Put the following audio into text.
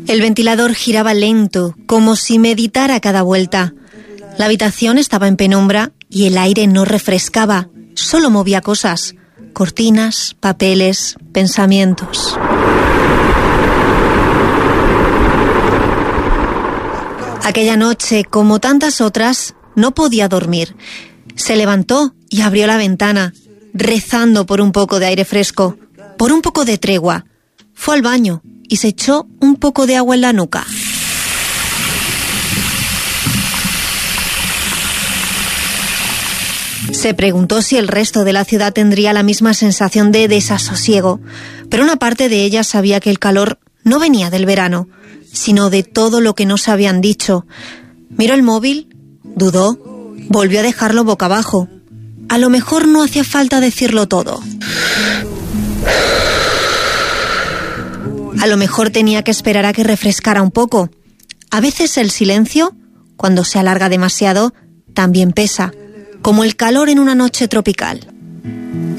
El ventilador giraba lento, como si meditara a cada vuelta. La habitación estaba en penumbra y el aire no refrescaba, solo movía cosas, cortinas, papeles, pensamientos. Aquella noche, como tantas otras, no podía dormir. Se levantó y abrió la ventana, rezando por un poco de aire fresco, por un poco de tregua. Fue al baño y se echó un poco de agua en la nuca. Se preguntó si el resto de la ciudad tendría la misma sensación de desasosiego, pero una parte de ella sabía que el calor no venía del verano, sino de todo lo que nos habían dicho. Miró el móvil, dudó, volvió a dejarlo boca abajo. A lo mejor no hacía falta decirlo todo. A lo mejor tenía que esperar a que refrescara un poco. A veces el silencio, cuando se alarga demasiado, también pesa, como el calor en una noche tropical.